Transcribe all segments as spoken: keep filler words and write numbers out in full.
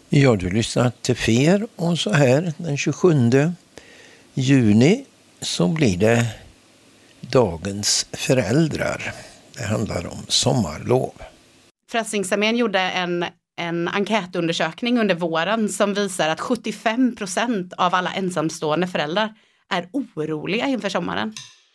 Ja, du lyssnar till Fer och så här den tjugosjunde juni så blir det dagens föräldrar. Det handlar om sommarlov. Frälsningsarmén gjorde en, en enkätundersökning under våren som visar att sjuttiofem procent av alla ensamstående föräldrar är oroliga inför sommaren.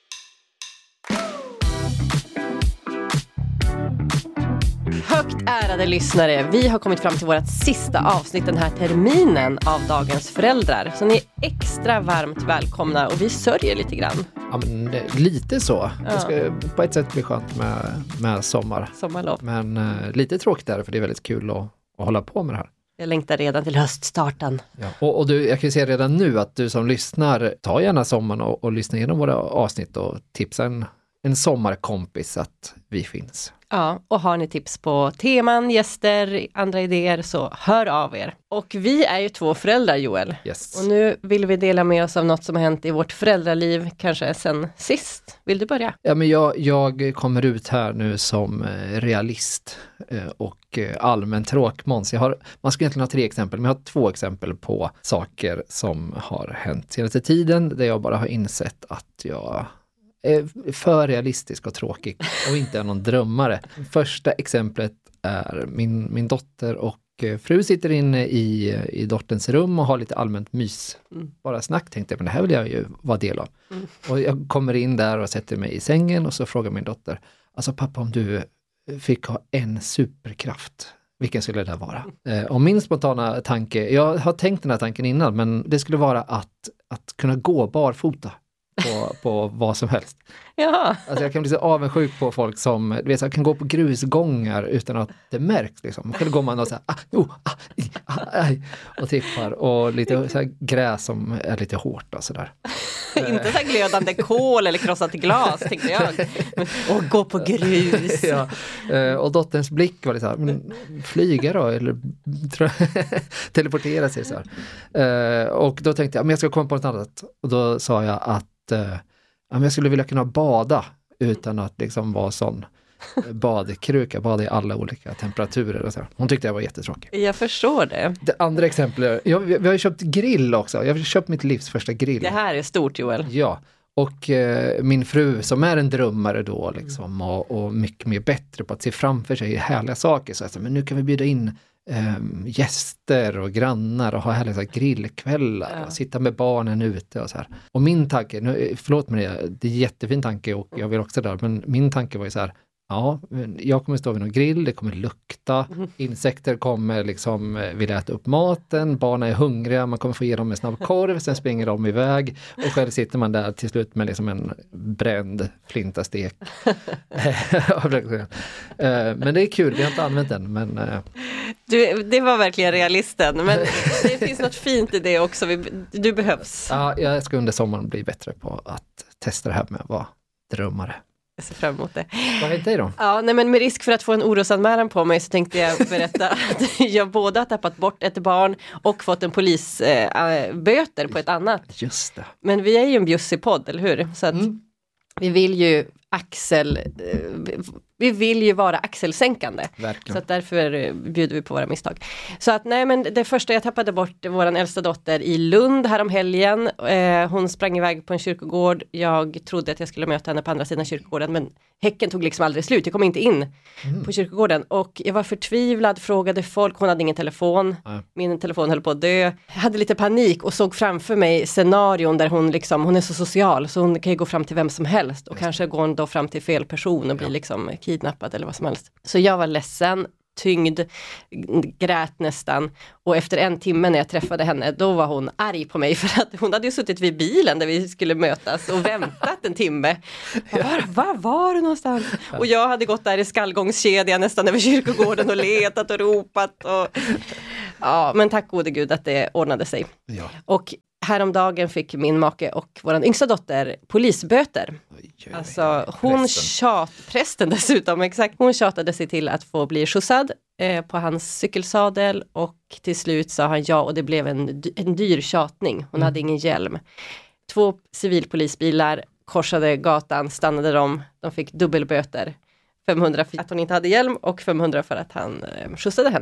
Högt ärade lyssnare, vi har kommit fram till vårt sista avsnitt den här terminen av Dagens föräldrar. Så ni är extra varmt välkomna och vi sörjer lite grann. Ja, men det, lite så. Ja. Det ska på ett sätt bli skönt med, med sommar. Sommarlov. Men uh, lite tråkigt är det, för det är väldigt kul att, att hålla på med det här. Jag längtar redan till höststarten. Ja. Och, och du, jag kan ju säga redan nu att du som lyssnar, ta gärna sommaren och, och lyssna igenom våra avsnitt och tipsa en, en sommarkompis att vi finns. Ja, och har ni tips på teman, gäster, andra idéer så hör av er. Och vi är ju två föräldrar, Joel. Yes. Och nu vill vi dela med oss av något som har hänt i vårt föräldraliv kanske sen sist. Vill du börja? Ja, men jag, jag kommer ut här nu som realist och allmän tråkmåns. Jag har, man ska egentligen ha tre exempel, men jag har två exempel på saker som har hänt senaste tiden där jag bara har insett att jag är för realistisk och tråkig och inte är någon drömmare. Första exemplet är min, min dotter och fru sitter inne i, i dotterns rum och har lite allmänt mys. Mm. Bara snack, tänkte jag, men det här vill jag ju vara del av. Mm. Och jag kommer in där och sätter mig i sängen och så frågar min dotter, alltså pappa, om du fick ha en superkraft, vilken skulle det vara? Mm. Och min spontana tanke, jag har tänkt den här tanken innan, men det skulle vara att, att kunna gå barfota. På, på vad som helst. Ja. Alltså jag kan bli så avundsjuk på folk som, du vet, jag kan gå på grusgångar utan att det märks liksom. Själv går man och så här, ah, oh, ah, i, ah, aj, och tippar och lite så här gräs som är lite hårt och sådär. Inte så här glödande kol eller krossat glas, tänkte jag. Och gå på grus. Ja. Och dotterns blick var lite så här, men flyga då eller teleportera sig så här. Och då tänkte jag, men jag ska komma på något annat. Och då sa jag att ja, jag skulle vilja kunna bada utan att liksom vara sån badkruka, bada i alla olika temperaturer och så. Hon tyckte jag var jättetråkig. Jag förstår det. Det andra exemplet, jag, vi har ju köpt grill också. Jag har köpt mitt livs första grill. Det här är stort, Joel. Ja, och eh, min fru som är en drömmare då liksom, och, och mycket mer bättre på att se framför sig härliga saker. Så alltså, men nu kan vi bjuda in Um, gäster och grannar och ha härliga så här, grillkvällar ja. Och sitta med barnen ute och så här. Och min tanke, nu, förlåt mig det, det är en jättefin tanke och jag vill också där, men min tanke var ju så här, ja, jag kommer stå vid någon grill, det kommer lukta, mm. insekter kommer liksom vilja äta upp maten, barnen är hungriga, man kommer få ge dem en snabb korv, sen springer de iväg och själv sitter man där till slut med liksom en bränd flintastek. Men det är kul, vi har inte använt den, men... Du, det var verkligen realisten, men det finns något fint i det också, du behövs. Ja, jag ska under sommaren bli bättre på att testa det här med att vara drömmare. Jag ser fram emot det. Vad vet du då? Ja, nej, men med risk för att få en orosanmälan på mig så tänkte jag berätta att jag både har tappat bort ett barn och fått en polisböter äh, på ett annat. Just det. Men vi är ju en bjussig podd, eller hur? Så att mm. vi vill ju axel... Äh, vi vill ju vara axelsänkande. Verkligen. Så att därför bjuder vi på våra misstag. Så att nej, men det första jag tappade bort våran äldsta dotter i Lund här om helgen. Eh, hon sprang iväg på en kyrkogård. Jag trodde att jag skulle möta henne på andra sidan kyrkogården, men häcken tog liksom aldrig slut. Jag kom inte in mm. på kyrkogården. Och jag var förtvivlad, frågade folk. Hon hade ingen telefon. Mm. Min telefon höll på att dö. Jag hade lite panik och såg framför mig scenarion där hon liksom, hon är så social så hon kan ju gå fram till vem som helst. Och Just. kanske går hon då fram till fel person och blir ja. liksom kidnappad eller vad som helst. Så jag var ledsen, tyngd, grät nästan. Och efter en timme när jag träffade henne, då var hon arg på mig för att hon hade ju suttit vid bilen där vi skulle mötas och väntat en timme. Var, var var du någonstans? Och jag hade gått där i skallgångskedja nästan över kyrkogården och letat och ropat. Och... Ja, men tack gode gud att det ordnade sig. Ja. Och häromdagen fick min make och våran yngsta dotter polisböter. Oj, alltså hon prästen. tjat, prästen dessutom, exakt. Hon tjatade sig till att få bli skjutsad eh, på hans cykelsadel och till slut sa han ja och det blev en, en dyr tjatning. Hon mm. hade ingen hjälm. Två civilpolisbilar korsade gatan, stannade de, de fick dubbelböter. femhundra för att hon inte hade hjälm och femhundra för att han eh, skjutsade henne.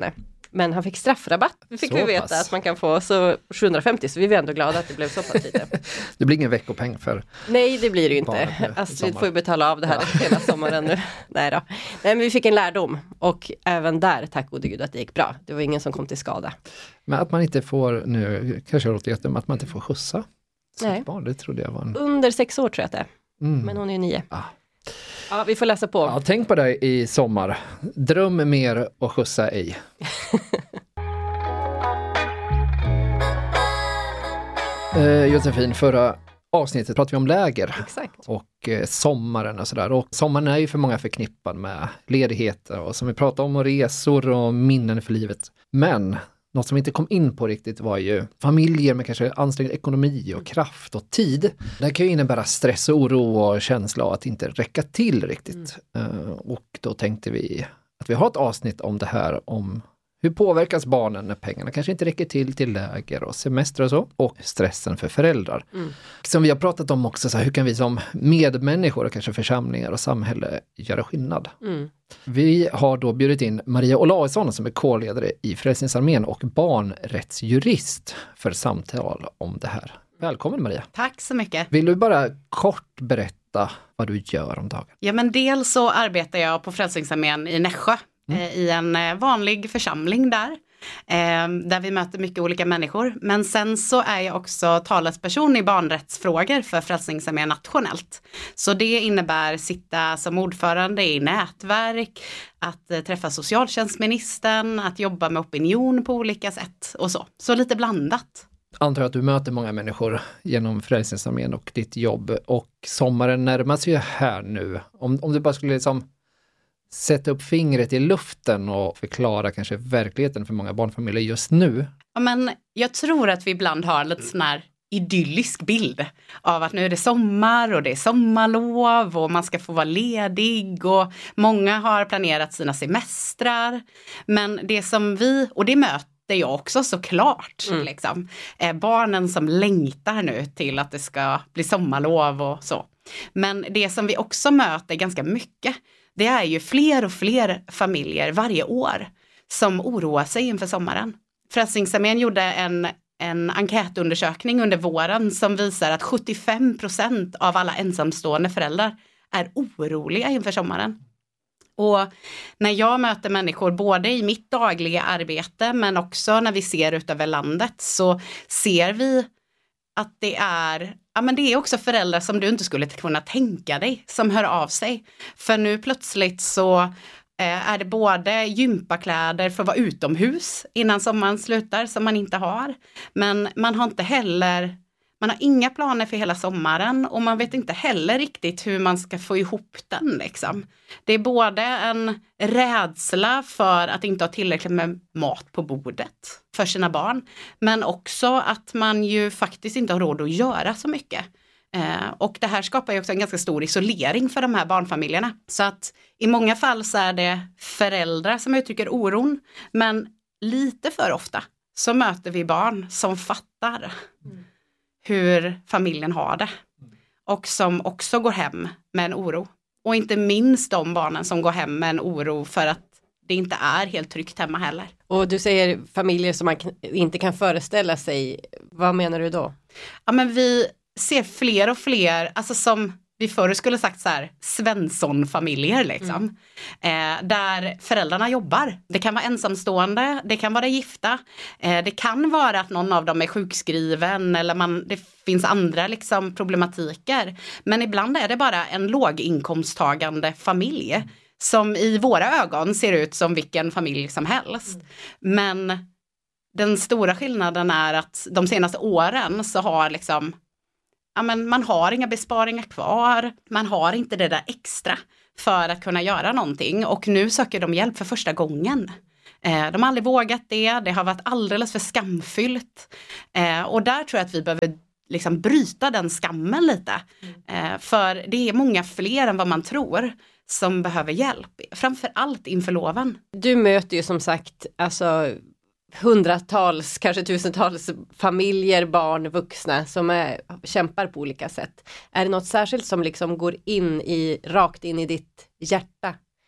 Men han fick straffrabatt, fick Så vi veta pass. att man kan få, så sjuhundrafemtio, så vi var ändå glada att det blev så pass lite. Det blir ingen veckopeng för... Nej, det blir det ju Barnet nu inte. i Astrid sommar. får ju betala av det här Ja. hela sommaren nu. Nej då. Nej, men vi fick en lärdom och även där, tack gode gud, att det gick bra. Det var ingen som kom till skada. Men att man inte får, nu kanske jag låter jättem, att man inte får skjutsa sitt Nej. barn, det trodde jag var en... Under sex år tror jag att det är. Mm. Men hon är ju nio. Ah. Ja, vi får läsa på. Ja, tänk på det i sommar. Dröm mer och skjutsa ej. eh, Josefin, förra avsnittet pratade vi om läger. Exakt. Och eh, sommaren och sådär. Och sommaren är ju för många förknippad med ledigheter och som vi pratade om, och resor och minnen för livet. Men något som vi inte kom in på riktigt var ju familjer med kanske ansträngd ekonomi och kraft och tid. Det kan ju innebära stress och oro och känsla av att inte räcka till riktigt. Mm. Uh, och då tänkte vi att vi har ett avsnitt om det här, om hur påverkas barnen när pengarna kanske inte räcker till till läger och semester och så. Och stressen för föräldrar. Mm. Som vi har pratat om också, så här, hur kan vi som medmänniskor och kanske församlingar och samhälle göra skillnad? Mm. Vi har då bjudit in Maria Olausson som är kårledare i Frälsningsarmén och barnrättsjurist för samtal om det här. Välkommen Maria. Tack så mycket. Vill du bara kort berätta vad du gör om dagen? Ja, men dels så arbetar jag på Frälsningsarmén i Nässjö. Mm. I en vanlig församling där, eh, där vi möter mycket olika människor. Men sen så är jag också talesperson i barnrättsfrågor för Frälsningsarmén nationellt. Så det innebär sitta som ordförande i nätverk, att eh, träffa socialtjänstministern, att jobba med opinion på olika sätt och så. Så lite blandat. Antar att du möter många människor genom Frälsningsarmén och ditt jobb, och sommaren närmar sig ju här nu. Om, om du bara skulle liksom sätta upp fingret i luften och förklara kanske verkligheten för många barnfamiljer just nu. Ja, men jag tror att vi ibland har lite sån här idyllisk bild av att nu är det sommar och det är sommarlov och man ska få vara ledig och många har planerat sina semestrar. Men det som vi, och det möter jag också såklart, mm. liksom, är barnen som längtar nu till att det ska bli sommarlov och så. Men det som vi också möter ganska mycket, det är ju fler och fler familjer varje år som oroar sig inför sommaren. Frälsningsarmén gjorde en, en enkätundersökning under våren som visar att sjuttiofem procent av alla ensamstående föräldrar är oroliga inför sommaren. Och när jag möter människor både i mitt dagliga arbete men också när vi ser ut över landet, så ser vi att det är, ja, men det är också föräldrar som du inte skulle kunna tänka dig som hör av sig. För nu plötsligt så eh, är det både gympakläder för att vara utomhus innan sommaren slutar som man inte har. Men man har inte heller, man har inga planer för hela sommaren och man vet inte heller riktigt hur man ska få ihop den liksom. Det är både en rädsla för att inte ha tillräckligt med mat på bordet för sina barn, men också att man ju faktiskt inte har råd att göra så mycket. Eh, och det här skapar ju också en ganska stor isolering för de här barnfamiljerna. Så att i många fall så är det föräldrar som uttrycker oron, men lite för ofta så möter vi barn som fattar mm. hur familjen har det och som också går hem med en oro. Och inte minst de barnen som går hem med en oro för att det inte är helt tryggt hemma heller. Och du säger familjer som man inte kan föreställa sig. Vad menar du då? Ja, men vi ser fler och fler, alltså som vi förr skulle sagt så här, Svensson-familjer liksom. Mm. Eh, där föräldrarna jobbar. Det kan vara ensamstående, det kan vara gifta. Eh, det kan vara att någon av dem är sjukskriven eller man, det finns andra liksom problematiker. Men ibland är det bara en låginkomsttagande familj. Mm. Som i våra ögon ser ut som vilken familj som helst. Mm. Men den stora skillnaden är att de senaste åren så har liksom, ja, men man har inga besparingar kvar. Man har inte det där extra för att kunna göra någonting. Och nu söker de hjälp för första gången. Eh, de har aldrig vågat det. Det har varit alldeles för skamfyllt. Eh, och där tror jag att vi behöver liksom bryta den skammen lite. Eh, för det är många fler än vad man tror som behöver hjälp. Framför allt inför loven. Du möter ju som sagt alltså hundratals, kanske tusentals familjer, barn, vuxna som är, kämpar på olika sätt. Är det något särskilt som liksom går in i, rakt in i ditt hjärta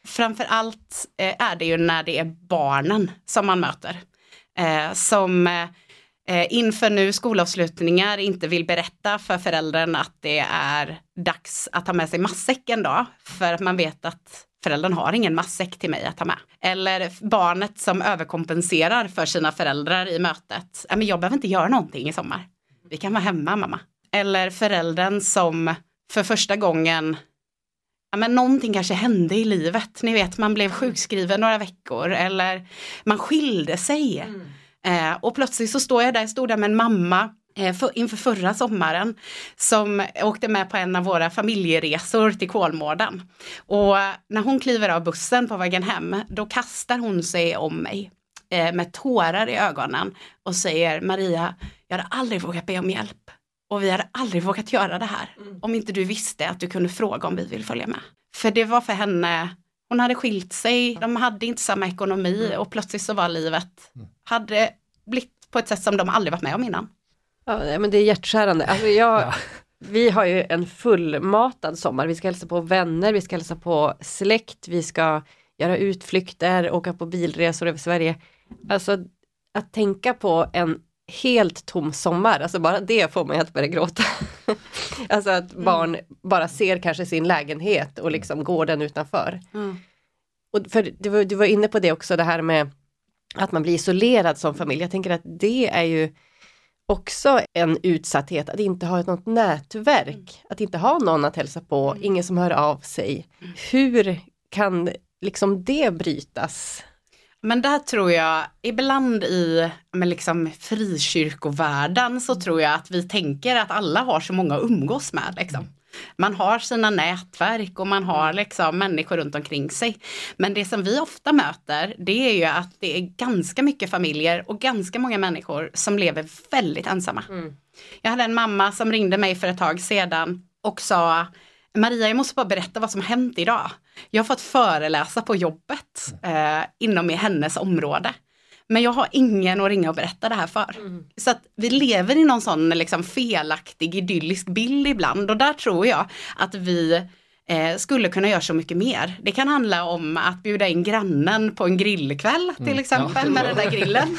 framförallt eh, är det ju när det är barnen som man möter. Eh, som eh, inför nu skolavslutningar inte vill berätta för föräldern att det är dags att ta med sig matsäcken då. För att man vet att föräldern har ingen matsäck till mig att ta med. Eller barnet som överkompenserar för sina föräldrar i mötet. Ja, men jag behöver inte göra någonting i sommar. Vi kan vara hemma, mamma. Eller föräldern som för första gången, ja, men någonting kanske hände i livet. Ni vet, man blev sjukskriven några veckor. Eller man skilde sig. Mm. Eh, och plötsligt så står jag där, stod där med en mamma eh, för, inför förra sommaren. Som åkte med på en av våra familjeresor till Kolmården. Och när hon kliver av bussen på vägen hem, då kastar hon sig om mig. Eh, med tårar i ögonen. Och säger, Maria, jag hade aldrig vågat be om hjälp. Och vi hade aldrig vågat göra det här. Mm. Om inte du visste att du kunde fråga om vi vill följa med. För det var för henne, hon hade skilt sig. De hade inte samma ekonomi. Mm. Och plötsligt så var livet, mm. hade blivit på ett sätt som de aldrig varit med om innan. Ja, men det är hjärtskärande. Alltså jag, ja. Vi har ju en fullmatad sommar. Vi ska hälsa på vänner, vi ska hälsa på släkt. Vi ska göra utflykter, åka på bilresor över Sverige. Alltså att tänka på en helt tom sommar, alltså bara det får man att börja gråta. Alltså att barn mm. bara ser kanske sin lägenhet och liksom går den utanför. Mm. Och för du var, du var inne på det också, det här med att man blir isolerad som familj. Jag tänker att det är ju också en utsatthet, att inte ha något nätverk, mm. att inte ha någon att hälsa på, mm. ingen som hör av sig. Mm. Hur kan liksom det brytas? Men där tror jag, ibland i men liksom frikyrkovärlden så tror jag att vi tänker att alla har så många att umgås med. Liksom. Man har sina nätverk och man har liksom människor runt omkring sig. Men det som vi ofta möter, det är ju att det är ganska mycket familjer och ganska många människor som lever väldigt ensamma. Mm. Jag hade en mamma som ringde mig för ett tag sedan och sa, Maria, jag måste bara berätta vad som har hänt idag. Jag har fått föreläsa på jobbet eh, inom i hennes område. Men jag har ingen att ringa och berätta det här för. Mm. Så att vi lever i någon sån liksom felaktig, idyllisk bild ibland. Och där tror jag att vi eh, skulle kunna göra så mycket mer. Det kan handla om att bjuda in grannen på en grillkväll till exempel, mm. ja. med den där grillen.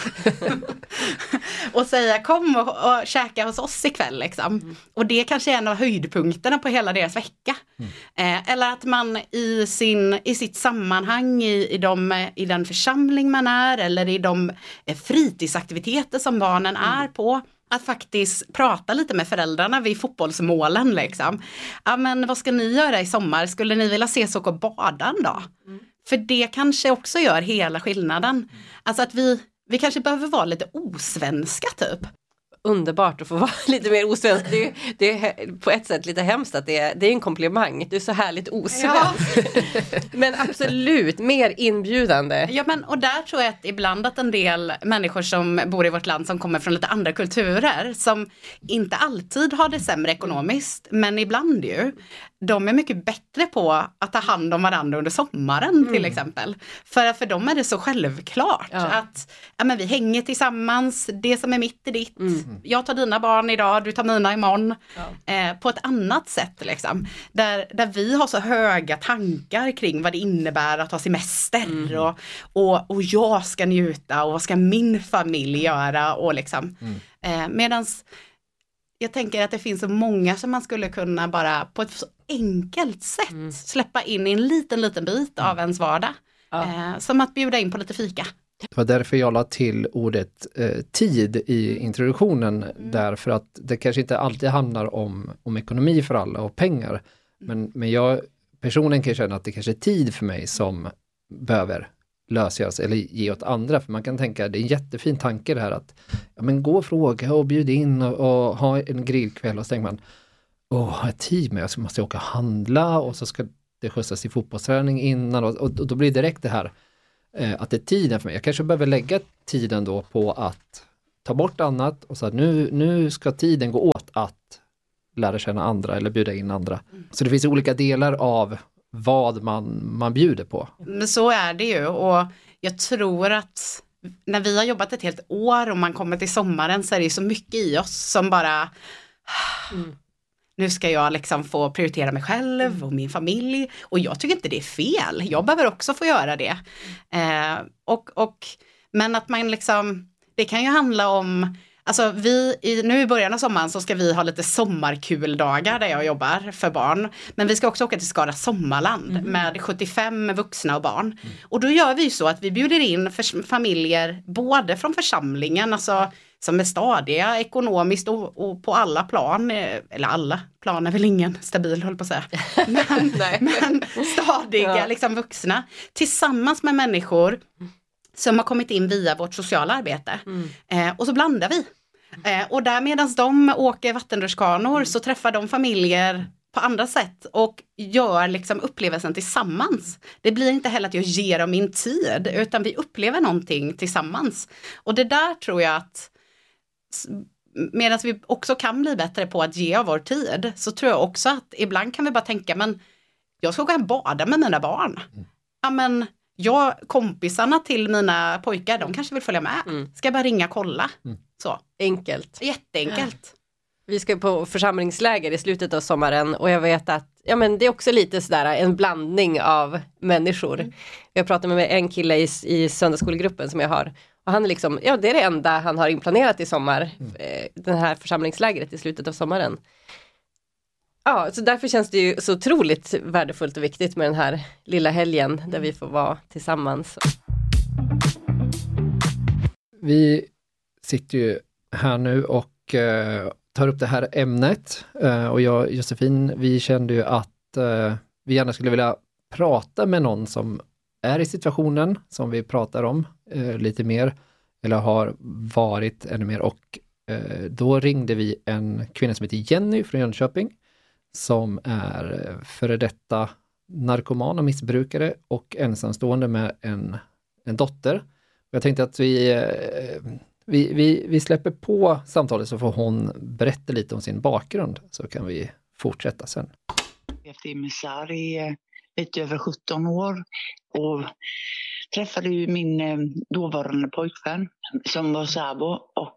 Och säga kom och, och käka hos oss ikväll liksom. Mm. Och det kanske är en av höjdpunkterna på hela deras vecka. Mm. Eh, eller att man i, sin, i sitt sammanhang i, i, de, i den församling man är eller i de eh, fritidsaktiviteter som barnen mm. är på. Att faktiskt prata lite med föräldrarna vid fotbollsmålen liksom. Ja, men vad ska ni göra i sommar? Skulle ni vilja ses och bada en dag? Mm. För det kanske också gör hela skillnaden. Mm. Alltså att vi, vi kanske behöver vara lite osvenska typ. Underbart att få vara lite mer osvensk. Det är, det är på ett sätt lite hemskt att det är, det är en komplimang. Du är så härligt osvensk. Ja. Men absolut, mer inbjudande. Ja, men och där tror jag att ibland att en del människor som bor i vårt land som kommer från lite andra kulturer som inte alltid har det sämre ekonomiskt, men ibland ju. De är mycket bättre på att ta hand om varandra under sommaren mm. till exempel. För, för dem är det så självklart ja. att ja, men vi hänger tillsammans, det som är mitt är ditt. Mm. Jag tar dina barn idag, du tar mina imorgon. Ja. Eh, på ett annat sätt liksom. Där, där vi har så höga tankar kring vad det innebär att ha semester. Mm. Och, och, och jag ska njuta och vad ska min familj göra. Och liksom. Mm. Eh, medans jag tänker att det finns så många som man skulle kunna bara på ett så enkelt sätt mm. släppa in i en liten, liten bit av ens vardag. Ja. Eh, som att bjuda in på lite fika. Det var därför jag la till ordet eh, tid i introduktionen. Mm. Därför att det kanske inte alltid handlar om, om ekonomi för alla och pengar. Mm. Men, men jag personligen kan känna att det kanske är tid för mig som behöver lösas eller ge åt andra. För man kan tänka, det är en jättefin tanke det här att ja, men gå och fråga och bjuda in och, och ha en grillkväll och så tänker man, åh, har jag tid med? Så måste jag åka och handla och så ska det skjutsas till fotbollsträning innan och, och, och då blir det direkt det här eh, att det är tiden för mig. Jag kanske behöver lägga tiden då på att ta bort annat och så att nu, nu ska tiden gå åt att lära känna andra eller bjuda in andra. Mm. Så det finns olika delar av vad man, man bjuder på. Men så är det ju och jag tror att när vi har jobbat ett helt år och man kommer till sommaren så är det så mycket i oss som bara mm. nu ska jag liksom få prioritera mig själv och min familj. Och jag tycker inte det är fel. Jag behöver också få göra det. Eh, och, och, men att man liksom, det kan ju handla om, alltså vi, i, nu i början av sommaren så ska vi ha lite sommarkuldagar där jag jobbar för barn. Men vi ska också åka till Skara Sommarland mm. med sjuttiofem vuxna och barn. Mm. Och då gör vi ju så att vi bjuder in för, familjer både från församlingen, alltså som är stadiga ekonomiskt och, och på alla plan, eller alla plan är väl ingen stabil, håll på att säga. Men, men stadiga ja. liksom vuxna tillsammans med människor som har kommit in via vårt sociala arbete. Mm. Eh, och så blandar vi. Eh, och där medan de åker vattenrutschkanor mm. så träffar de familjer på andra sätt och gör liksom upplevelsen tillsammans. Det blir inte heller att jag ger dem min tid, utan vi upplever någonting tillsammans. Och det där tror jag att medan vi också kan bli bättre på att ge av vår tid, så tror jag också att ibland kan vi bara tänka, men jag ska gå och bada med mina barn. Mm. Ja, men jag, kompisarna till mina pojkar, de kanske vill följa med. Mm. Ska jag bara ringa och kolla. Mm. Så. Enkelt. Jätteenkelt. Vi ska på församlingsläger i slutet av sommaren och jag vet att ja, men det är också lite sådär en blandning av människor. Mm. Jag pratade med en kille i, i söndagsskolegruppen som jag har. Och han är liksom, ja det är det enda han har inplanerat i sommar. Mm. Eh, den här församlingslägret i slutet av sommaren. Ja, så därför känns det ju så otroligt värdefullt och viktigt med den här lilla helgen där vi får vara tillsammans. Vi sitter ju här nu och eh, tar upp det här ämnet. Eh, och jag och Josefin, vi kände ju att eh, vi gärna skulle vilja prata med någon som är i situationen som vi pratar om eh, lite mer. Eller har varit ännu mer. Och eh, då ringde vi en kvinna som heter Jenny från Jönköping. Som är före detta narkoman och missbrukare och ensamstående med en, en dotter. Jag tänkte att vi, vi, vi, vi släpper på samtalet så får hon berätta lite om sin bakgrund, så kan vi fortsätta sen. Jag har varit misär i lite över sjutton år och träffade ju min dåvarande pojkvän som var sabo och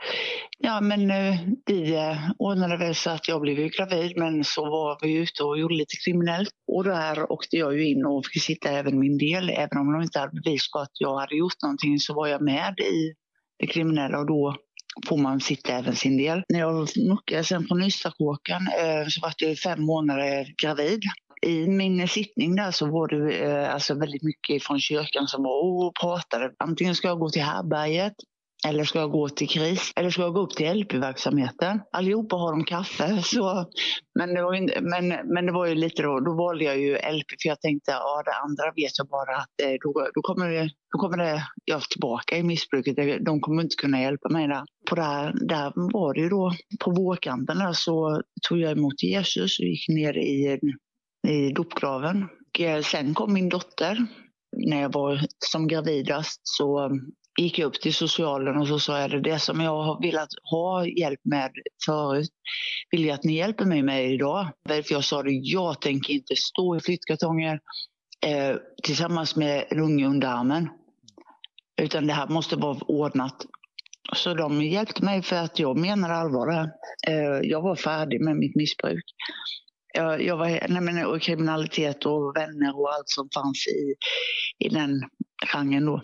ja, men vi ordnade väl så att jag blev ju gravid, men så var vi ute och gjorde lite kriminellt. Och där åkte jag ju in och fick sitta även min del. Även om de inte hade bevis på att jag hade gjort någonting så var jag med i det kriminella och då får man sitta även sin del. När jag muckade sen på Nystakåkan så var jag fem månader gravid. I min sittning där så var det eh, alltså väldigt mycket från kyrkan som var och pratade. Antingen ska jag gå till härberget, eller ska jag gå till kris, eller ska jag gå upp till L P-verksamheten. Allihopa har de kaffe. Så, men, det var ju, men, men det var ju lite då, då valde jag ju L P för jag tänkte, ja det andra vet jag bara att eh, då, då, kommer det, då kommer det jag tillbaka i missbruket. De kommer inte kunna hjälpa mig där. På där, där var det ju då, på vårkanten där så tog jag emot Jesus och gick ner i i dopgraven. Och sen kom min dotter. När jag var som gravidast så gick jag upp till socialen och så sa jag det, det som jag har velat ha hjälp med förut vill jag att ni hjälper mig med idag. För jag sa det, jag tänker inte stå i flyttkartonger eh, tillsammans med en unge under armen. Utan det här måste vara ordnat. Så de hjälpte mig för att jag menar allvar där. Eh, jag var färdig med mitt missbruk. Jag, jag var nej men, och kriminalitet och vänner och allt som fanns i, i den genren då.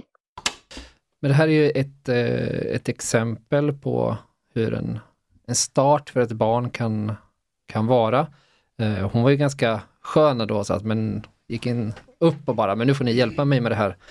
Men det här är ju ett, ett exempel på hur en, en start för ett barn kan, kan vara. Hon var ju ganska skön då, så att men gick in upp och bara, men nu får ni hjälpa mig med det här.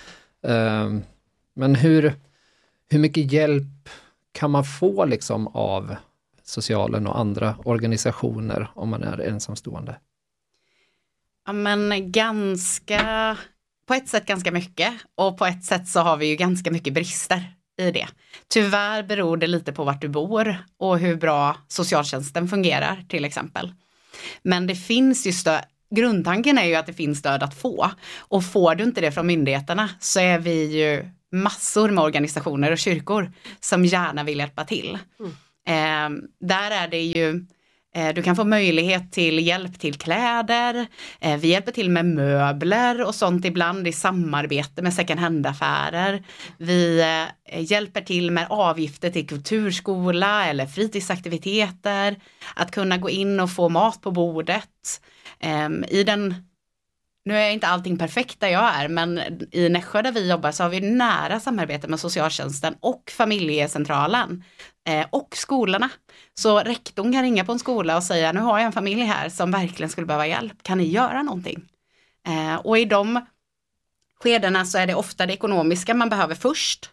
Men hur, hur mycket hjälp kan man få liksom av socialen och andra organisationer om man är ensamstående? Ja, men ganska, på ett sätt ganska mycket, och på ett sätt så har vi ju ganska mycket brister i det. Tyvärr beror det lite på vart du bor och hur bra socialtjänsten fungerar till exempel. Men det finns ju stöd, grundtanken är ju att det finns stöd att få, och får du inte det från myndigheterna så är vi ju massor med organisationer och kyrkor som gärna vill hjälpa till. Mm. Eh, där är det ju Du kan få möjlighet till hjälp till kläder. Vi hjälper till med möbler och sånt ibland i samarbete med second hand-affärer. Vi hjälper till med avgifter till kulturskola eller fritidsaktiviteter. Att kunna gå in och få mat på bordet. I den, nu är inte allting perfekt där jag är, men i Nässjö där vi jobbar så har vi nära samarbete med socialtjänsten och familjecentralen. Och skolorna. Så rektorn kan ringa på en skola och säga nu har jag en familj här som verkligen skulle behöva hjälp. Kan ni göra någonting? Eh, och i de skedena så är det ofta det ekonomiska man behöver först.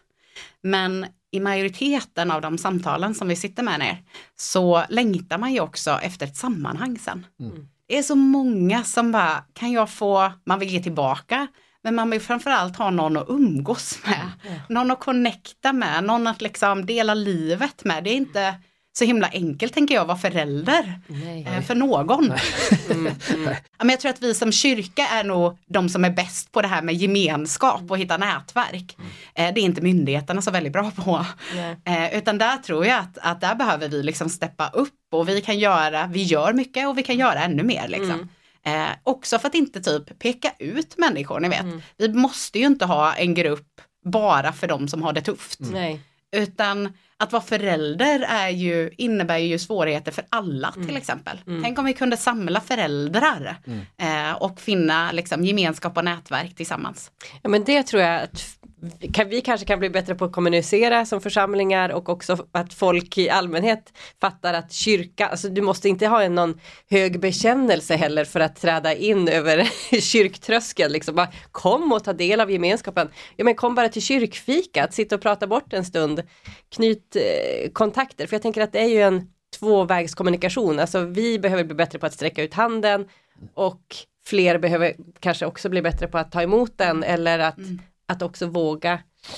Men i majoriteten av de samtalen som vi sitter med ner så längtar man ju också efter ett sammanhang sen. Mm. Det är så många som bara, kan jag få, man vill ge tillbaka. Men man vill framförallt ha någon att umgås med. Mm. Någon att connecta med. Någon att liksom dela livet med. Det är inte så himla enkelt tänker jag vara förälder. Nej. Eh, för någon. Mm, mm. Men jag tror att vi som kyrka är nog de som är bäst på det här med gemenskap och hitta nätverk. Mm. Eh, det är inte myndigheterna så väldigt bra på. Eh, utan där tror jag att, att där behöver vi liksom steppa upp. Och vi kan göra, vi gör mycket och vi kan göra ännu mer liksom. Mm. Eh, också för att inte typ peka ut människor, ni vet. Mm. Vi måste ju inte ha en grupp bara för de som har det tufft. Mm. Utan att vara förälder är ju, innebär ju svårigheter för alla till mm. exempel. Mm. Tänk om vi kunde samla föräldrar mm. eh, och finna liksom, gemenskap och nätverk tillsammans. Ja, men det tror jag att kan, vi kanske kan bli bättre på att kommunicera som församlingar och också att folk i allmänhet fattar att kyrka, alltså du måste inte ha en någon hög bekännelse heller för att träda in över kyrktröskeln. Liksom bara kom och ta del av gemenskapen. Ja, men kom bara till kyrkfika, att sitta och prata bort en stund. Knyt eh, kontakter, för jag tänker att det är ju en tvåvägskommunikation. Alltså vi behöver bli bättre på att sträcka ut handen och fler behöver kanske också bli bättre på att ta emot den eller att mm. Att också våga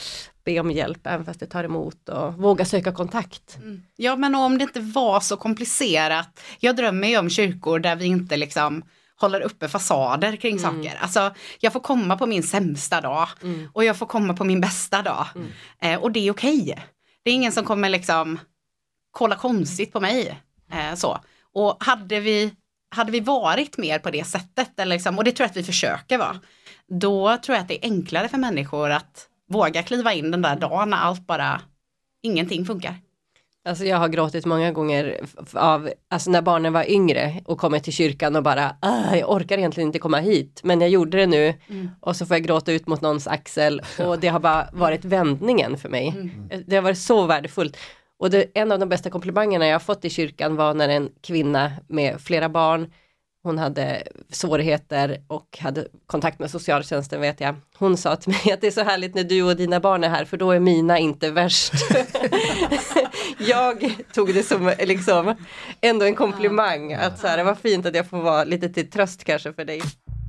be om hjälp även fast det tar emot och våga söka kontakt. Mm. Ja, men om det inte var så komplicerat. Jag drömmer ju om kyrkor där vi inte liksom håller uppe fasader kring mm. saker. Alltså, jag får komma på min sämsta dag mm. och jag får komma på min bästa dag. Mm. Eh, och det är okej. Det är ingen som kommer liksom kolla konstigt på mig. Eh, så. Och hade vi, hade vi varit mer på det sättet, eller liksom, och det tror jag att vi försöker vara, då tror jag att det är enklare för människor att våga kliva in den där dagen när allt bara, ingenting funkar. Alltså jag har gråtit många gånger av, alltså när barnen var yngre och kommit till kyrkan och bara, jag orkar egentligen inte komma hit, men jag gjorde det nu mm. och så får jag gråta ut mot någons axel och det har bara varit vändningen för mig. Mm. Det har varit så värdefullt. Och det, en av de bästa komplimangerna jag har fått i kyrkan var när en kvinna med flera barn, hon hade svårigheter och hade kontakt med socialtjänsten, vet jag. Hon sa till mig att det är så härligt när du och dina barn är här, för då är mina inte värst. Jag tog det som liksom ändå en komplimang. Att så här, det var fint att jag får vara lite till tröst kanske för dig.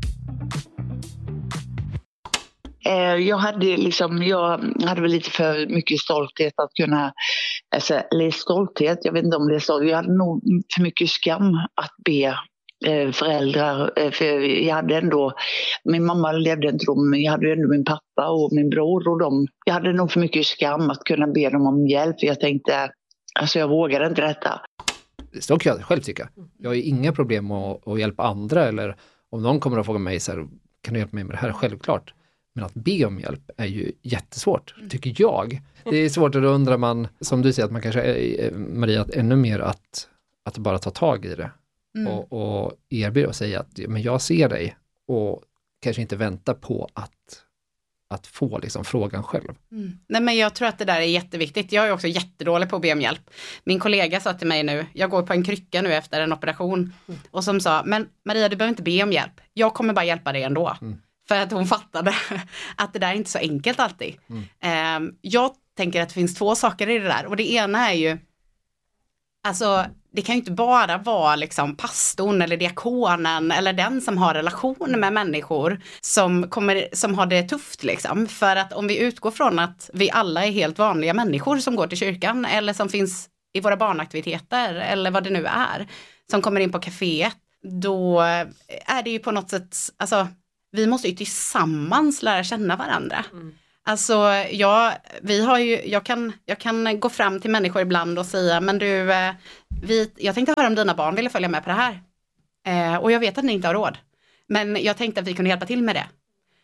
Jag hade liksom, jag hade väl lite för mycket stolthet att kunna, alltså, eller stolthet, jag vet inte om det är så, jag hade nog för mycket skam att be föräldrar, för jag hade ändå, min mamma levde inte då, men jag hade ändå min pappa och min bror och dem. Jag hade nog för mycket skam att kunna be dem om hjälp. Jag tänkte, alltså jag vågade inte detta. Så kan jag själv tycka. Jag har ju inga problem att, att hjälpa andra, eller om någon kommer att fråga mig så här, kan du hjälpa mig med det här? Självklart. Men att be om hjälp är ju jättesvårt, tycker jag. Det är svårt, och då undrar man, som du säger, att man kanske är, Maria, att ännu mer att, att bara ta tag i det. Mm. Och, och erbjuda och säga att men jag ser dig, och kanske inte vänta på att, att få liksom frågan själv. Mm. Nej, men jag tror att det där är jätteviktigt. Jag är också jättedålig på att be om hjälp. Min kollega sa till mig nu, jag går på en krycka nu efter en operation, mm. och som sa, men Maria, du behöver inte be om hjälp. Jag kommer bara hjälpa dig ändå. Mm. För att hon fattade att det där är inte så enkelt alltid. Mm. Um, jag tänker att det finns två saker i det där. Och det ena är ju, alltså det kan ju inte bara vara liksom pastorn eller diakonen eller den som har relation med människor som, kommer, som har det tufft liksom. För att om vi utgår från att vi alla är helt vanliga människor som går till kyrkan eller som finns i våra barnaktiviteter eller vad det nu är, som kommer in på kaféet, då är det ju på något sätt, alltså vi måste ju tillsammans lära känna varandra. Mm. Alltså, jag, vi har ju, jag, kan, jag kan gå fram till människor ibland och säga, men du, eh, vi, jag tänkte höra om dina barn ville följa med på det här. Eh, och jag vet att ni inte har råd. Men jag tänkte att vi kunde hjälpa till med det.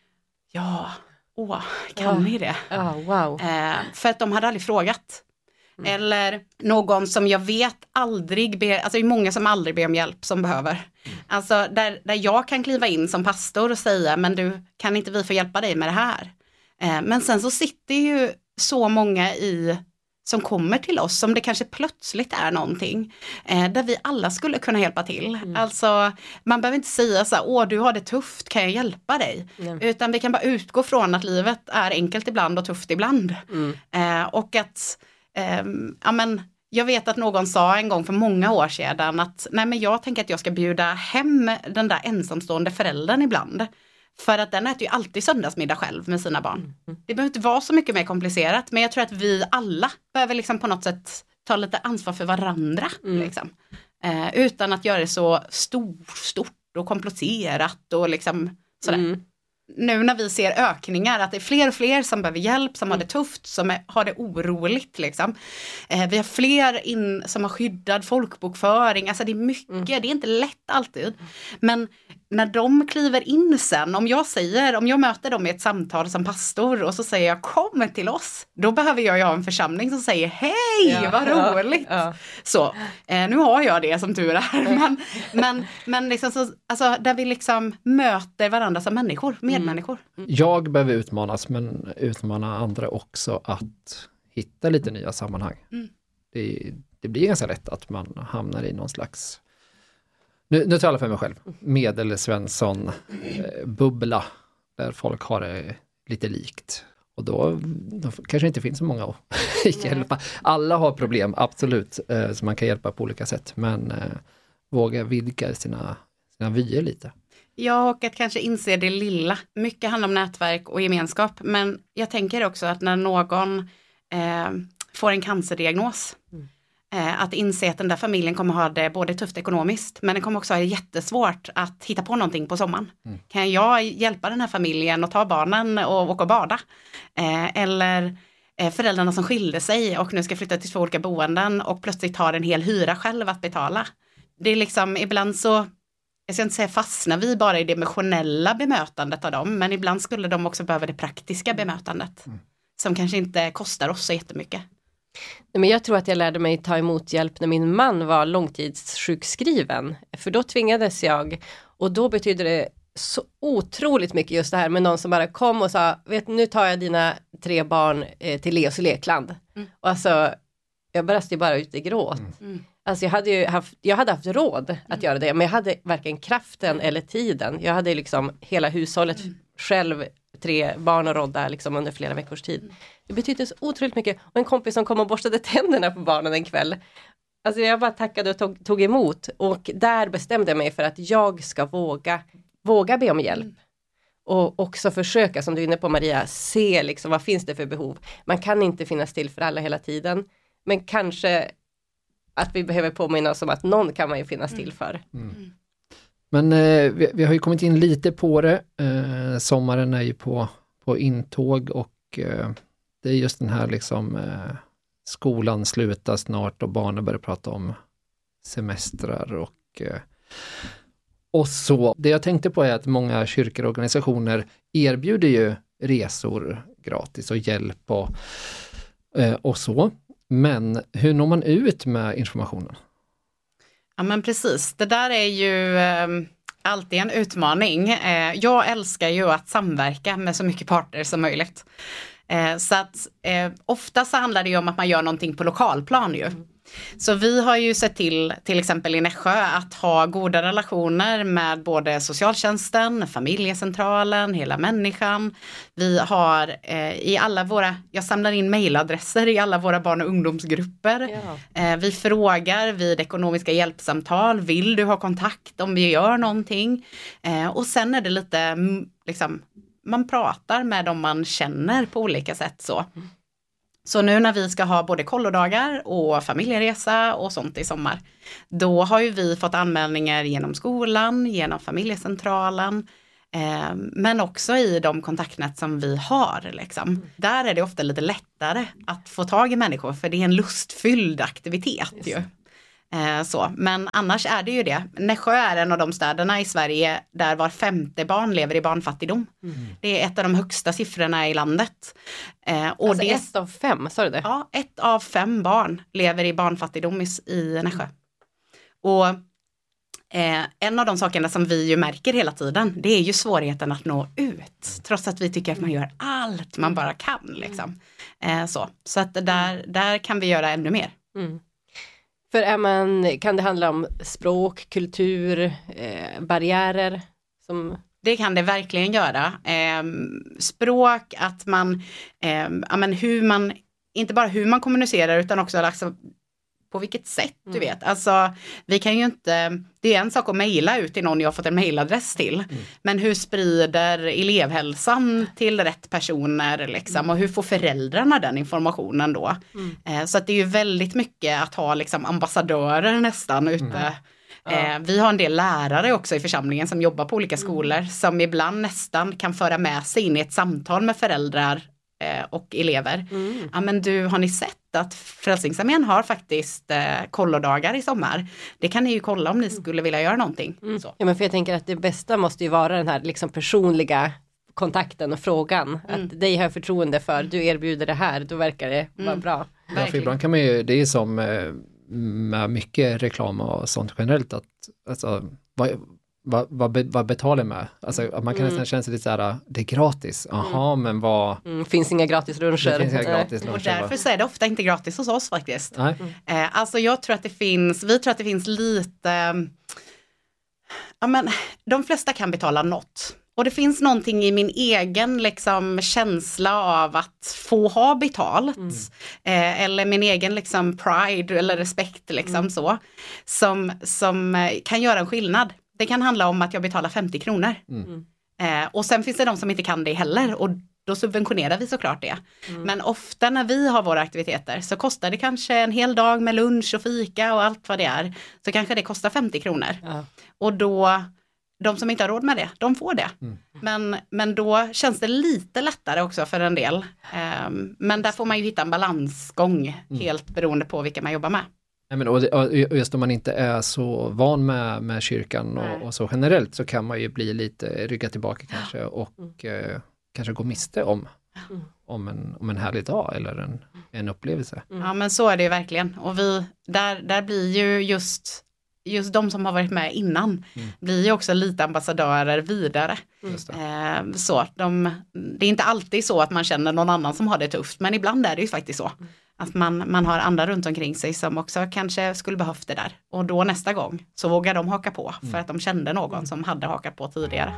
Ja, åh, kan Ja. ni det? Ja, wow. Eh, för att de hade aldrig frågat. Mm. Eller någon som jag vet aldrig ber, alltså det är många som aldrig ber om hjälp som behöver. Mm. Alltså där, där jag kan kliva in som pastor och säga, men du, kan inte vi få hjälpa dig med det här? Eh, men sen så sitter ju så många i som kommer till oss, som det kanske plötsligt är någonting, eh, där vi alla skulle kunna hjälpa till. Mm. Alltså, man behöver inte säga så här, åh du har det tufft, kan jag hjälpa dig? Mm. Utan vi kan bara utgå från att livet är enkelt ibland och tufft ibland. Mm. Eh, och att, eh, ja men, jag vet att någon sa en gång för många år sedan att, nej men jag tänker att jag ska bjuda hem den där ensamstående föräldern ibland. För att den äter ju alltid söndagsmiddag själv med sina barn. Mm. Det behöver inte vara så mycket mer komplicerat. Men jag tror att vi alla behöver liksom på något sätt ta lite ansvar för varandra. Mm. Liksom. Eh, utan att göra det så stor, stort och komplicerat och liksom sådär. Mm. Nu när vi ser ökningar, att det är fler och fler som behöver hjälp, som mm. har det tufft, som är, har det oroligt. Liksom. Eh, vi har fler in, som har skyddad folkbokföring. Alltså det är mycket, mm. det är inte lätt alltid. Men när de kliver in sen, om jag säger, om jag möter dem i ett samtal som pastor och så säger jag, kom till oss. Då behöver jag ju ha en församling som säger, hej, ja, vad roligt. Ja, ja. Så, eh, nu har jag det som tur är. men men, men liksom så, alltså, där vi liksom möter varandra som människor, medmänniskor. Mm. Jag behöver utmanas, men utmana andra också att hitta lite nya sammanhang. Mm. Det, det blir ganska lätt att man hamnar i någon slags, nu, nu talar jag för mig själv, medelsvensson eh, bubbla där folk har det lite likt. Och då, då kanske det inte finns så många att hjälpa. Alla har problem, absolut, eh, som man kan hjälpa på olika sätt. Men eh, våga vidga sina, sina vyer lite. Ja, och att kanske inse det lilla. Mycket handlar om nätverk och gemenskap. Men jag tänker också att när någon eh, får en cancerdiagnos, mm. eh, att inse att den där familjen kommer ha det både tufft ekonomiskt, men den kommer också ha det jättesvårt att hitta på någonting på sommaren. Mm. Kan jag hjälpa den här familjen och ta barnen och åka och bada? Eh, eller eh, föräldrarna som skilde sig och nu ska flytta till två olika boenden och plötsligt har en hel hyra själv att betala. Det är liksom, ibland så, jag ska inte säga fastna vi bara i det emotionella bemötandet av dem, men ibland skulle de också behöva det praktiska bemötandet. Mm. Som kanske inte kostar oss så jättemycket. Men jag tror att jag lärde mig ta emot hjälp när min man var långtidssjukskriven. För då tvingades jag, och då betyder det så otroligt mycket just det här med någon som bara kom och sa, vet nu tar jag dina tre barn eh, till Leos lekland. Mm. Och alltså, jag började bara ut i gråt. Mm. Alltså jag hade ju haft, jag hade haft råd att mm. göra det, men jag hade varken kraften eller tiden. Jag hade liksom hela hushållet mm. själv, tre barn och rodda liksom under flera veckors tid. Mm. Det betydde så otroligt mycket. Och en kompis som kom och borstade tänderna på barnen en kväll. Alltså jag bara tackade och tog, tog emot. Och där bestämde jag mig för att jag ska våga, våga be om hjälp. Mm. Och också försöka, som du är inne på Maria, se liksom vad finns det för behov. Man kan inte finnas till för alla hela tiden. Men kanske att vi behöver påminna oss om att någon kan man ju finnas till för. Mm. Men eh, vi, vi har ju kommit in lite på det. Eh, sommaren är ju på, på intåg och eh, det är just den här liksom eh, skolan slutar snart och barnen börjar prata om semestrar och eh, och så. Det jag tänkte på är att många kyrkor och organisationer erbjuder ju resor gratis och hjälp och, eh, och så. Men hur når man ut med informationen? Ja men precis, det där är ju eh, alltid en utmaning. Eh, jag älskar ju att samverka med så mycket parter som möjligt. Eh, så att eh, ofta så handlar det ju om att man gör någonting på lokalplan ju. Så vi har ju sett till, till exempel i Nässjö, att ha goda relationer med både socialtjänsten, familjecentralen, hela människan. Vi har eh, i alla våra, jag samlar in mejladresser i alla våra barn- och ungdomsgrupper. Ja. Eh, vi frågar vid ekonomiska hjälpsamtal, vill du ha kontakt om vi gör någonting? Eh, och sen är det lite, liksom, man pratar med dem man känner på olika sätt så. Mm. Så nu när vi ska ha både kollodagar och familjeresa och sånt i sommar, då har ju vi fått anmälningar genom skolan, genom familjecentralen. Eh, men också i de kontaktnät som vi har. Liksom. Mm. Där är det ofta lite lättare att få tag i människor för det är en lustfylld aktivitet ju. Eh, så. Men annars är det ju det. Nässjö är en av de städerna i Sverige där var femte barn lever i barnfattigdom. Mm. Det är ett av de högsta siffrorna i landet. Eh, och alltså det, ett av fem, sa du det? Ja, ett av fem barn lever i barnfattigdom i, i Nässjö. Mm. Och eh, en av de sakerna som vi ju märker hela tiden, det är ju svårigheten att nå ut. Trots att vi tycker att man gör allt man bara kan. Liksom. Eh, så så att där, där kan vi göra ännu mer. Mm. För är man, kan det handla om språk, kultur, eh, barriärer? Som... Det kan det verkligen göra. Eh, språk, att man, eh, ja, men hur man, inte bara hur man kommunicerar utan också alltså, på vilket sätt, du Mm. vet. Alltså, vi kan ju inte, det är en sak att mejla ut till någon jag har fått en mejladress till. Mm. Men hur sprider elevhälsan till rätt personer liksom? Mm. Och hur får föräldrarna den informationen då? Mm. Eh, så att det är ju väldigt mycket att ha liksom ambassadörer nästan ute. Mm. Ja. Eh, vi har en del lärare också i församlingen som jobbar på olika skolor. Mm. Som ibland nästan kan föra med sig in i ett samtal med föräldrar och elever. Mm. Ja, men du, har ni sett att Frälsningsarmén har faktiskt eh, kollodagar i sommar? Det kan ni ju kolla om ni skulle vilja göra någonting. Mm. Så. Ja, men för jag tänker att det bästa måste ju vara den här liksom personliga kontakten och frågan. Mm. Att dig har jag förtroende för, du erbjuder det här, då verkar det mm. vara bra. Ja, för ibland kan man ju, det är som med mycket reklam och sånt generellt, att alltså, vad, Vad, vad, be, vad betalar med? Alltså, att man kan mm. nästan känna sig lite så här, det är gratis. Jaha, mm. men vad... Mm, finns inga gratis luncher. Det finns inga gratis luncher. Och därför så är det ofta inte gratis hos oss faktiskt. Nej. Eh, alltså jag tror att det finns, vi tror att det finns lite, ja men de flesta kan betala något. Och det finns någonting i min egen liksom, känsla av att få ha betalt. Mm. Eh, eller min egen liksom, pride eller respekt liksom, mm. så, som, som kan göra en skillnad. Det kan handla om att jag betalar femtio kronor. Mm. Eh, och sen finns det de som inte kan det heller. Och då subventionerar vi såklart det. Mm. Men ofta när vi har våra aktiviteter så kostar det kanske en hel dag med lunch och fika och allt vad det är. Så kanske det kostar femtio kronor. Ja. Och då, de som inte har råd med det, de får det. Mm. Men, men då känns det lite lättare också för en del. Eh, men där får man ju hitta en balansgång. Mm. Helt beroende på vilka man jobbar med. Nej, men och, och just om man inte är så van med, med kyrkan och, och så generellt, så kan man ju bli lite rygga tillbaka kanske och mm. eh, kanske gå miste om, mm. om, en, om en härlig dag eller en, en upplevelse. Mm. Ja, men så är det ju verkligen. Och vi, där, där blir ju just, just de som har varit med innan mm. blir ju också lite ambassadörer vidare. Mm. Eh, så de, det är inte alltid så att man känner någon annan som har det tufft, men ibland är det ju faktiskt så. Mm. Att man, man har andra runt omkring sig som också kanske skulle behövt det där. Och då nästa gång så vågar de haka på för att de kände någon som hade hakat på tidigare.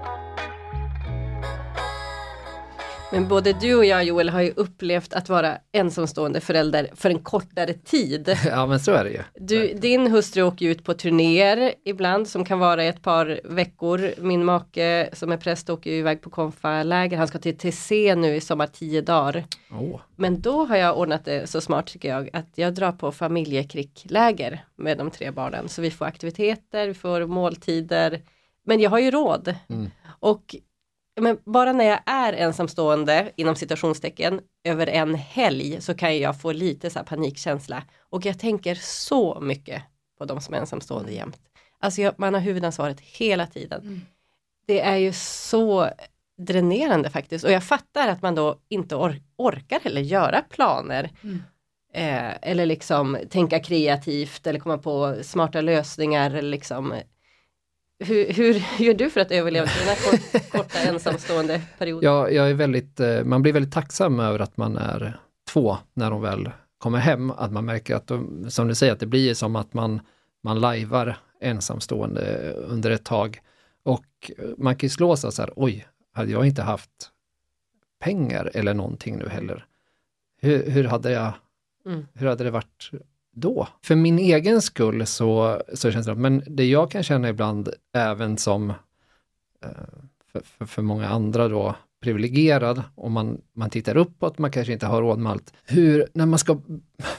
Men både du och jag, Joel, har ju upplevt att vara ensamstående förälder för en kortare tid. Ja, men så är det ju. Du, din hustru åker ut på turnéer ibland som kan vara ett par veckor. Min make som är präst åker ju iväg på konfaläger. Han ska till T C nu i sommar tio dagar. Oh. Men då har jag ordnat det så smart tycker jag att jag drar på familjekrickläger med de tre barnen. Så vi får aktiviteter, vi får måltider. Men jag har ju råd. Mm. Och men bara när jag är ensamstående inom citationstecken över en helg så kan jag få lite så här panikkänsla. Och jag tänker så mycket på de som är ensamstående jämt. Alltså jag, man har huvudansvaret hela tiden. Mm. Det är ju så dränerande faktiskt. Och jag fattar att man då inte or- orkar eller göra planer. Mm. Eh, eller liksom tänka kreativt eller komma på smarta lösningar eller liksom... Hur, hur gör du för att överleva den här kort, korta ensamstående perioden? Ja, jag är väldigt, man blir väldigt tacksam över att man är två när de väl kommer hem. Att man märker att, de, som du säger, att det blir som att man, man lajvar ensamstående under ett tag. Och man kan ju slå sig så här, oj, hade jag inte haft pengar eller någonting nu heller. Hur, hur, hade, jag, mm. hur hade det varit då? För min egen skull så, så känns det, men det jag kan känna ibland även som för, för, för många andra då privilegierad, om man, man tittar uppåt, man kanske inte har råd med allt. Hur, när man ska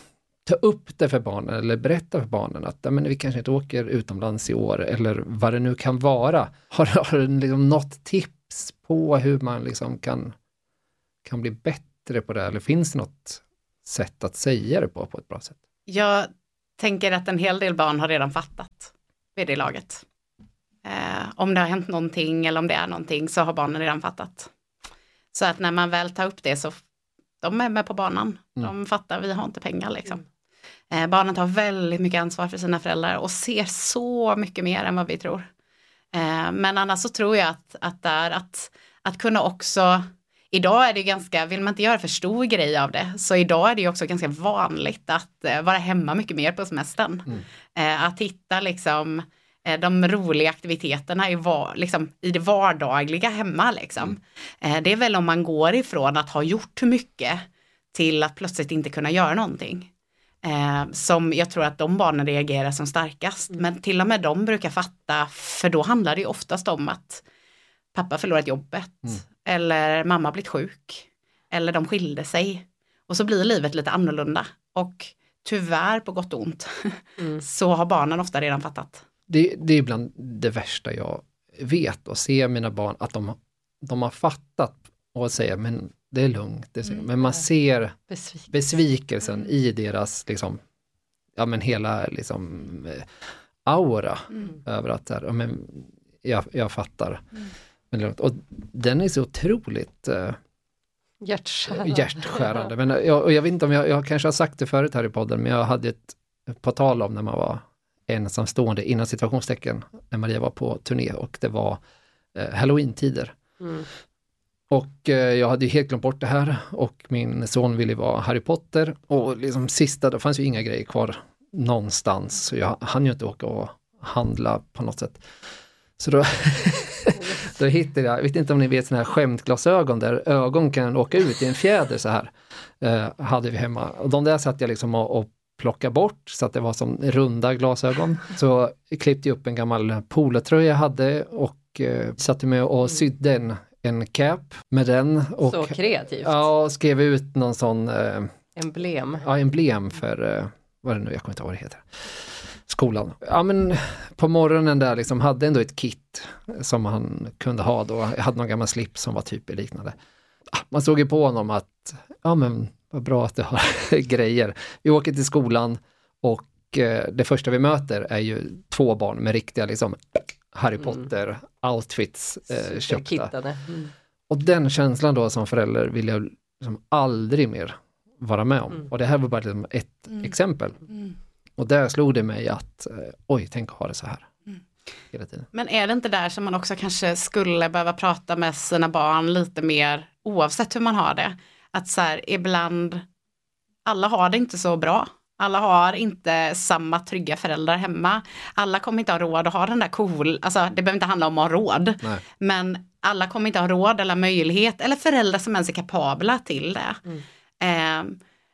ta upp det för barnen eller berätta för barnen att men, vi kanske inte åker utomlands i år eller vad det nu kan vara. Har, har du liksom något tips på hur man liksom kan, kan bli bättre på det? Eller finns det något sätt att säga det på på ett bra sätt? Jag tänker att en hel del barn har redan fattat vid det laget. Eh, om det har hänt någonting eller om det är någonting så har barnen redan fattat. Så att när man väl tar upp det så de är med på banan. Mm. De fattar, vi har inte pengar liksom. Eh, barnen tar väldigt mycket ansvar för sina föräldrar och ser så mycket mer än vad vi tror. Eh, men annars så tror jag att, att, där, att, att kunna också, idag är det ganska, vill man inte göra för stor grej av det, så idag är det ju också ganska vanligt att eh, vara hemma mycket mer på semestern. Mm. Eh, att hitta liksom de roliga aktiviteterna i, var, liksom, i det vardagliga hemma. Liksom. Mm. Det är väl om man går ifrån att ha gjort mycket till att plötsligt inte kunna göra någonting. Eh, som jag tror att de barnen reagerar som starkast. Mm. Men till och med de brukar fatta, för då handlar det ju oftast om att pappa förlorat jobbet. Mm. Eller mamma blivit sjuk. Eller de skilde sig. Och så blir livet lite annorlunda. Och tyvärr på gott och ont mm. så har barnen ofta redan fattat. Det, det är bland det värsta jag vet och se mina barn att de, de har fattat och säger men det är lugnt. Det är mm. Men man ser Besvikelsen, besvikelsen mm. i deras liksom, ja men hela liksom aura mm. över att ja, men, jag, jag fattar. Mm. Men, och den är så otroligt uh, hjärtskärande. hjärtskärande. Men jag, och jag vet inte om jag, jag kanske har sagt det förut här i podden, men jag hade ett på tal om när man var ensamstående innan situationstecken när Maria var på turné och det var eh, Halloween-tider. Mm. Och eh, jag hade ju helt glömt bort det här och min son ville vara Harry Potter och liksom sista, det fanns ju inga grejer kvar någonstans så jag hann ju inte åka och handla på något sätt. Så då, då hittade jag, jag vet inte om ni vet sådana här skämtglasögon där ögon kan åka ut i en fjäder så här. Eh, hade vi hemma och de där satt jag liksom och, och plocka bort så att det var som runda glasögon. Så klippte jag upp en gammal polotröja jag hade och eh, satte mig och sydde en, en cap med den. Och, så kreativt. Ja, och skrev ut någon sån eh, emblem. Ja, emblem för eh, vad är det nu, jag kommer inte ihåg vad det heter. Skolan. Ja, men på morgonen där liksom hade ändå ett kit som han kunde ha då. Jag hade någon gammal slips som var typ liknande. Man såg ju på honom att ja men vad bra att det har grejer. Vi åker till skolan och eh, det första vi möter är ju två barn med riktiga liksom Harry Potter mm. outfits eh, köpta. Mm. Och den känslan då som förälder vill jag liksom aldrig mer vara med om. Mm. Och det här var bara liksom ett mm. exempel. Mm. Och där slog det mig att eh, oj, tänk att ha det så här. Mm. Hela tiden. Men är det inte där som man också kanske skulle behöva prata med sina barn lite mer oavsett hur man har det? Att så här, ibland, alla har det inte så bra. Alla har inte samma trygga föräldrar hemma. Alla kommer inte ha råd att ha den där cool, alltså det behöver inte handla om att ha råd. Nej. Men alla kommer inte ha råd eller möjlighet eller föräldrar som ens är kapabla till det. Mm. Eh,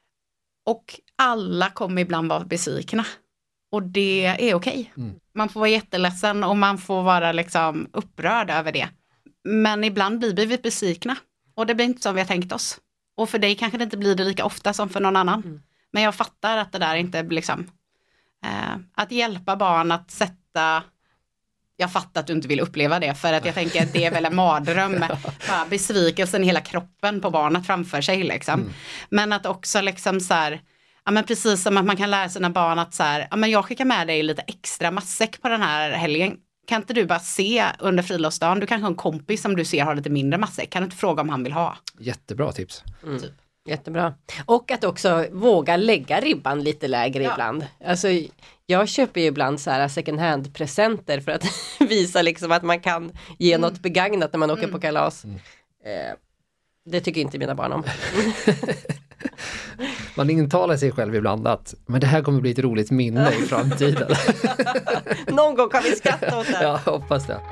och alla kommer ibland vara besvikna. Och det är okej. Mm. Man får vara jätteledsen och man får vara liksom upprörd över det. Men ibland blir vi besvikna. Och det blir inte som vi har tänkt oss. Och för dig kanske det inte blir det lika ofta som för någon annan. Mm. Men jag fattar att det där inte liksom... Eh, att hjälpa barn att sätta... Jag fattar att du inte vill uppleva det. För att jag tänker att det är väl en mardröm. Bara besvikelsen i hela kroppen på barnet framför sig. Liksom. Mm. Men att också liksom så här... Ja, men precis som att man kan lära sina barn att så här... Ja, men jag skickar med dig lite extra matsäck på den här helgen. Kan inte du bara se under friluftsdagen, du kanske har en kompis som du ser har lite mindre matsäck. Kan du inte fråga om han vill ha? Jättebra tips. Mm. Typ. Jättebra. Och att också våga lägga ribban lite lägre ja. ibland. Alltså, jag köper ju ibland så här second hand presenter för att visa liksom att man kan ge mm. något begagnat när man åker mm. på kalas. Mm. Eh, det tycker inte mina barn om. Man intalar sig själv ibland att men det här kommer bli ett roligt minne i framtiden. Någon gång kan vi skratta åt det. Ja, hoppas det.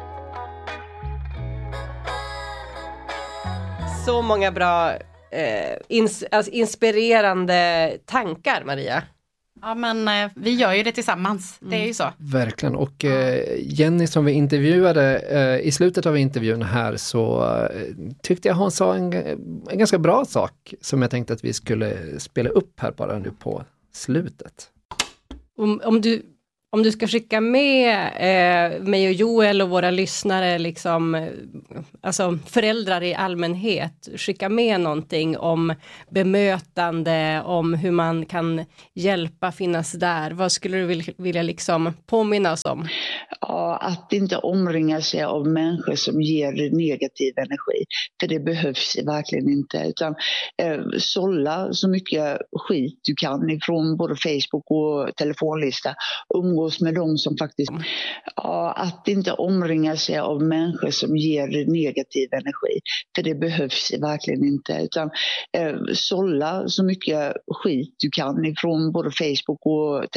Så många bra eh, ins- alltså inspirerande tankar, Maria. Ja, men eh, vi gör ju det tillsammans. Mm. Det är ju så. Verkligen. Och eh, Jenny som vi intervjuade eh, i slutet av intervjun här så eh, tyckte jag hon sa en, en ganska bra sak som jag tänkte att vi skulle spela upp här bara nu på slutet. Om, om, du, om du ska skicka med eh, mig och Joel och våra lyssnare, liksom, eh, alltså föräldrar i allmänhet, skicka med någonting om bemötande, om hur man kan hjälpa, finnas där. Vad skulle du vilja, vilja liksom påminna oss om? Ja, att inte omringa sig av människor som ger negativ energi. För det behövs verkligen inte. Utan eh, sålla så mycket skit du kan ifrån både Facebook och telefonlista. Umgås med dem som faktiskt... Ja, att inte omringa sig av människor som ger negativ energi. För det behövs verkligen inte. Utan eh, sålla så mycket skit du kan ifrån både Facebook och